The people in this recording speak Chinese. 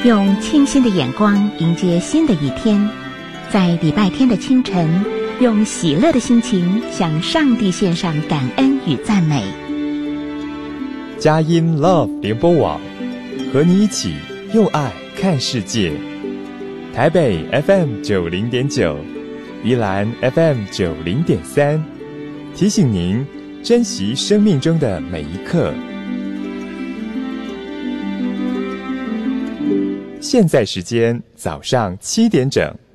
用清新的眼光迎接新的一天，在礼拜天的清晨，用喜乐的心情向上帝献上感恩与赞美。 佳音 Love 联播网和你一起用爱看世界。台北 FM90.9， 宜兰 FM90.3， 提醒您珍惜生命中的每一刻。现在时间早上7点整。